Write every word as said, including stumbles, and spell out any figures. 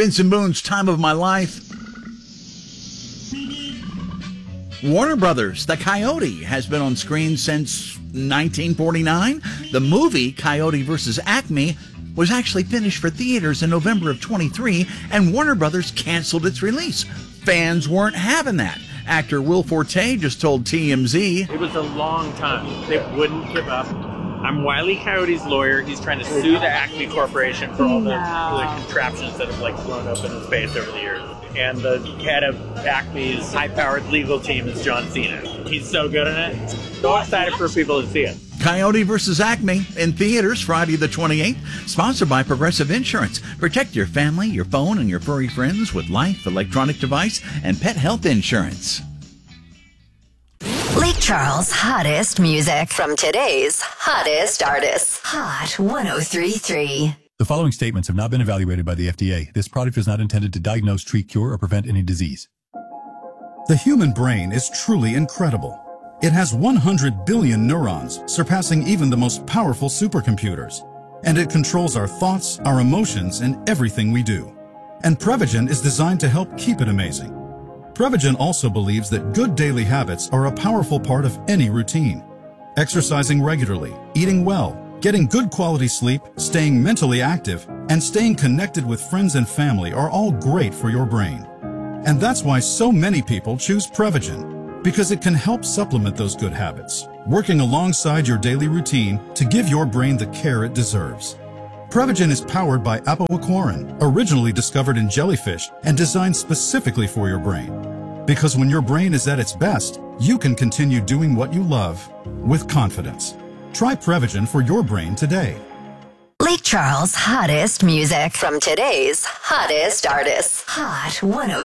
Benson Boone's Time of My Life. Warner Brothers' The Coyote has been on screen since nineteen forty-nine. The movie Coyote versus Acme was actually finished for theaters in November of twenty-three, and Warner Brothers canceled its release. Fans weren't having that. Actor Will Forte just told T M Z, "It was a long time. They wouldn't give up. I'm Wile E. Coyote's lawyer. He's trying to sue the Acme Corporation for all the, no. the contraptions that have like blown up in his face over the years. And the head of Acme's high-powered legal team is John Cena. He's so good in it. So excited for people to see it." Coyote versus Acme in theaters Friday the twenty-eighth. Sponsored by Progressive Insurance. Protect your family, your phone, and your furry friends with life, electronic device, and pet health insurance. Lake Charles' hottest music from today's hottest artists. Hot one oh three point three. The following statements have not been evaluated by the F D A. This product is not intended to diagnose, treat, cure, or prevent any disease. The human brain is truly incredible. It has one hundred billion neurons, surpassing even the most powerful supercomputers. And it controls our thoughts, our emotions, and everything we do. And Prevagen is designed to help keep it amazing. Prevagen also believes that good daily habits are a powerful part of any routine. Exercising regularly, eating well, getting good quality sleep, staying mentally active, and staying connected with friends and family are all great for your brain. And that's why so many people choose Prevagen, because it can help supplement those good habits, working alongside your daily routine to give your brain the care it deserves. Prevagen is powered by apoaquarin, originally discovered in jellyfish and designed specifically for your brain. Because when your brain is at its best, you can continue doing what you love with confidence. Try Prevagen for your brain today. Lake Charles' hottest music from today's hottest artists. Hot one oh